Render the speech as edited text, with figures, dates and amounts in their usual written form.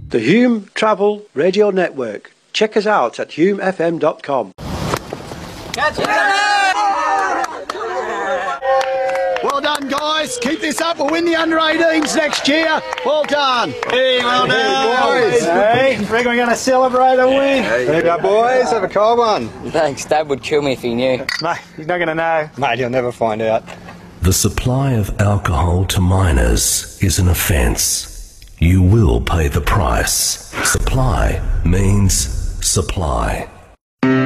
The Hume Travel Radio Network. Check us out at humefm.com. Well done, guys. Keep this up. We'll win the under-18s next year. Well done. Hey, well done. Boys. Hey, reckon we're going to celebrate a win? There you go, boys. Have a cold one. Thanks. Dad would kill me if he knew. Mate, he's not going to know. Mate, he'll never find out. The supply of alcohol to minors is an offence. You will pay the price. Supply means supply.